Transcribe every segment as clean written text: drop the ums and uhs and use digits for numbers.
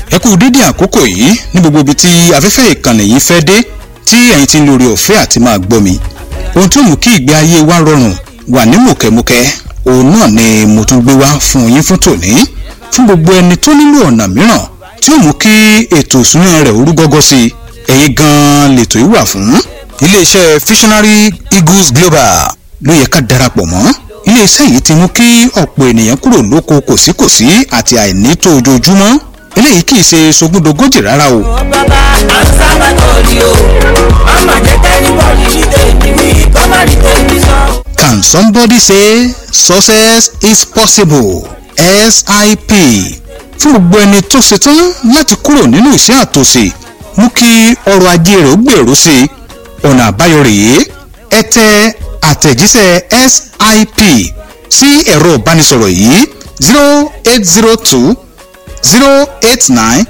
ẹ kú dédé àkókò yìí ní gbogbo ibi tí afẹ́fẹ́ ìkànnì yìí fẹ́ dé tí ẹ̀yin ti ń lórí ọ̀fẹ́ àti máa gbọ́ mi. ohun tí ó mú kí ìgbé ayé wa rọrùn wà ní mùkẹ́mùkẹ́ òun náà ni mo tún gbé wá fún yín fún tòní fún gbogbo ẹni tó nílò ọ̀nà mìíràn tí ó mú kí ètò ìṣúná rẹ̀ orú gọ́gọ́ sí i. ẹ̀yin gan-an lètò yìí wà fún. iléeṣẹ́ Visionary Eagles Global ló yẹ ká darapọ̀ mọ́. iléeṣẹ́ yìí ti mú kí ọ̀pọ̀ ènìyàn kúrò lóko kòsíkòsí àti àìnító ojoojúmọ́. eléyìí kì í ṣe sogúndogójì rárá o. bàbá àǹsábà kọ́ọ̀lì o mama jẹ́ kẹ́rìbọ̀lì ní tèmi kọ́mọ̀lì tèmi sọ. Can somebody say success is possible? SIP fún gbogbo ẹni tó ṣetán láti kúrò nínú ìṣẹ́ àtòṣe mú kí ọrọ̀ ajé rẹ̀ ó gbèrú sí i. ọ̀nà àbáyọ rèé ẹ tẹ àtẹ̀jíṣẹ́ SIP sí ẹ̀rọ ìbánisọ̀rọ̀ yìí 0802 089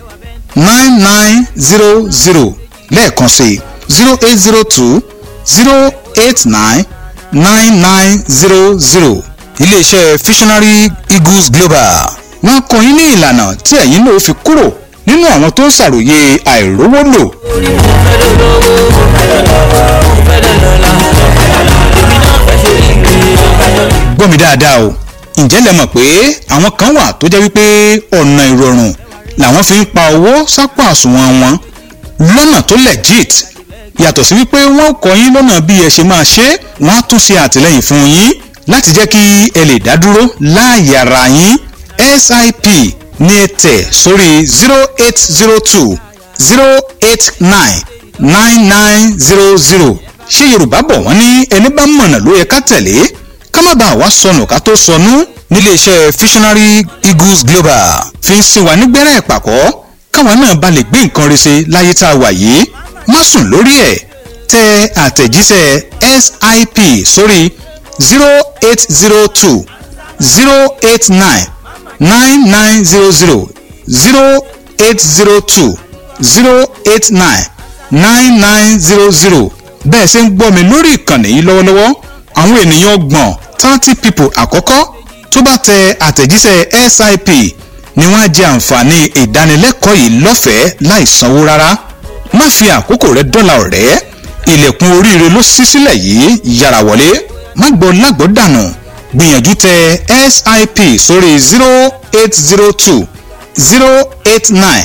9900 lẹ́ẹ̀kan sí 0802 089 9900. iléeṣẹ́ Visionary Eagles Global wọ́n kọ́ yín ní ìlànà tí ẹ̀yin náà fi kúrò nínú àwọn tó ń ṣàròyé àìrówó lò. gbọ́ mi dáadáa o ǹjẹ́ lẹ mọ̀ pé àwọn kan wà tó jẹ́ wípé ọ̀nà ìrọ̀rùn làwọn fi ń pa owó sápò àsùnwọ̀n wọn lọ́nà tó legit yàtọ̀ sí wípé wọ́n kọ́ yín lọ́nà bí ẹ ṣe máa ṣe wọ́n á tún ṣe àtìlẹ́yìn fún yín láti jẹ́ kí ẹ lè dá dúró láàyè ara yín. SIP ní ẹ tẹ̀ sórí 0802 089 9900. ṣé Yorùbá bọ̀ wọ́n ní ẹni bá mọ̀nà ló yẹ ká tẹ̀lé ká má bàa wá sọnù ká tó sọnù. níléeṣẹ́ Visionary Eagles Global fi ń sin wa nígbẹ́rẹ́ ìpàkọ́ káwa náà bá lè gbé nǹkan rẹ̀ ṣe láyé tá a wà yìí. má sùn lórí ẹ̀ tẹ àtẹ̀jíṣẹ́ SIP sórí 0802 089 9900 0802 089 9900. bẹ́ẹ̀ ṣe ń gbọ́ mi lórí ìkànnì yìí lọ́wọ́lọ́wọ́ àwọn ènìyàn 30 people àkọ́kọ́ tó bá tẹ àtẹ̀jíṣẹ́ SIP ni wọ́n á jẹ àǹfààní ìdánilẹ́kọ̀ọ́ yìí lọ́fẹ̀ẹ́ láì sanwó rárá. má fi àkókò rẹ dọ́là ọ̀rẹ́ ilẹ̀kùn oríire ló ṣí sílẹ̀ yìí yára wọlé má gbọ́ lágbọ́ dànù gbìyànjú tẹ SIP sórí 0802 089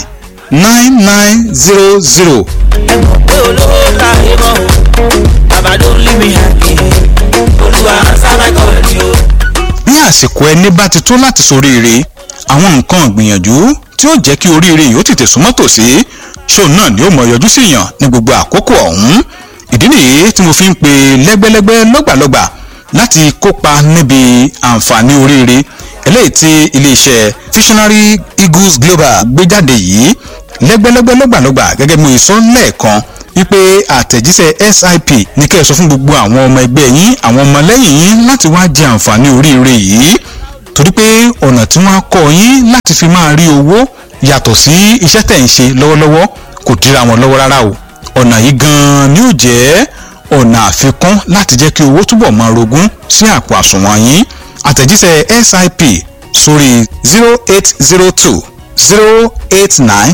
9900. ẹ mọ̀ pé olówó láyé mọ́ o bàbá ló ń lé mi hàkì olúwa àǹsábà kọ́ọ̀lì o. bí àsìkò ẹni bá ti tó láti soríire àwọn nǹkan ìgbìyànjú tí ó jẹ́ kí oríire yìí ó tètè súnmọ́ tòsí ṣóun náà ni ó mọ̀ yọjú sí yàn ní gbogbo àkókò ọ̀hún. ìdí nìyí tí mo fi ń pe lẹ́gbẹ́lẹ́gbẹ́ lọ́gbàlọ́gbà láti kópa níbi àǹfààní oríire eléyìí tí iléeṣẹ́ Visionary Eagles Global gbé jáde yìí. lẹ́gbẹ́lẹ́gbẹ́ lọ́gbàlọ́gbà gẹ́gẹ́ bí mo sọ lẹ́ẹ̀kan wípé àtẹ̀jíṣẹ́ SIP ní kẹ́ ẹ sọ fún gbogbo àwọn ọmọ ẹgbẹ́ yín àwọn ọmọlẹ́yìn yín láti wá jẹ àǹfààní oríire yìí torí pé ọ̀nà tí wọ́n á kọ́ yín láti fi máa rí owó yàtọ̀ sí iṣẹ́ tẹ̀ ń ṣe lọ́wọ́lọ́wọ́ kò dira wọn lọ́wọ́ rárá o. ọ̀nà yìí gan-an ni ó jẹ́ ọ̀nà àfikún láti jẹ́ kí owó túbọ̀ máa rogún sí àpò àsùnwọ̀n yín. àtẹ̀jíṣẹ́ SIP sórí 0802 089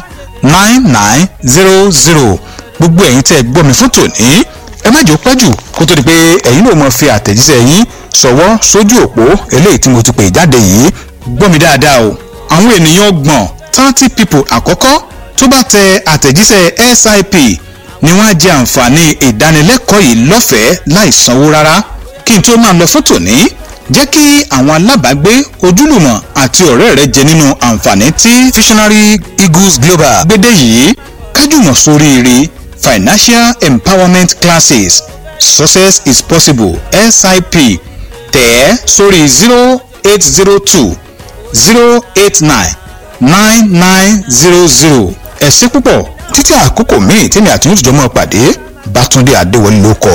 9900. gbogbo ẹ̀yin tẹ́ gbọ́ mi fún tòní ẹ má jẹ́ ó pẹ́ jù kó tó di pé ẹ̀yin náà máa fi àtẹ̀jíṣẹ́ yín ṣọwọ́ sójú òpó eléyìí tí mo ti pè jáde yìí. gbọ́ mi dáadáa o àwọn ènìyàn 30 people àkọ́kọ́ tó bá tẹ àtẹ̀jíṣẹ́ SIP ni wọ́n á jẹ àǹfààní ìdánilẹ́kọ̀ọ́ yìí lọ́fẹ̀ẹ́ láì sanwó rárá. kí n tó máa lọ fún tòní jẹ́ kí àwọn alábàágbé ojúlùmọ̀ àti ọ̀rẹ́ rẹ jẹ nínú àǹfààní tí Visionary Eagles Global gbédè yìí kájùmọ̀ sóríire financial empowerment classes success is possible SIP tẹ̀ sórí 0802 089 9900. ẹ ṣé púpọ̀ títí àkókò míì tí mi àti yóò jọ mọ́ pàdé Bátúndé Adéwọlé ló kọ